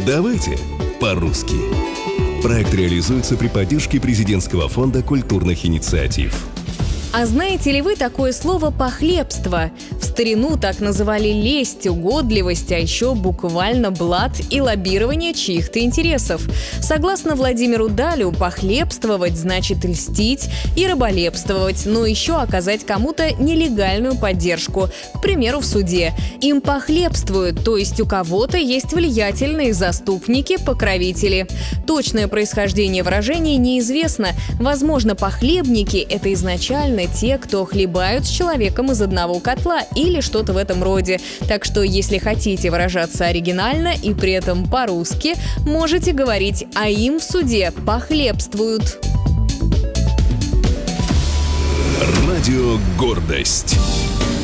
Давайте по-русски. Проект реализуется при поддержке Президентского фонда культурных инициатив. А знаете ли вы такое слово «похлебство»? В старину так называли лесть, угодливость, а еще буквально блат и лоббирование чьих-то интересов. Согласно Владимиру Далю, похлебствовать значит льстить и раболепствовать, но еще оказать кому-то нелегальную поддержку, к примеру, в суде. Им похлебствуют, то есть у кого-то есть влиятельные заступники, покровители. Точное происхождение выражения неизвестно. Возможно, похлебники – это изначально те, кто хлебают с человеком из одного котла или что-то в этом роде. Так что, если хотите выражаться оригинально и при этом по-русски, можете говорить «а им в суде похлебствуют». Радио «Гордость».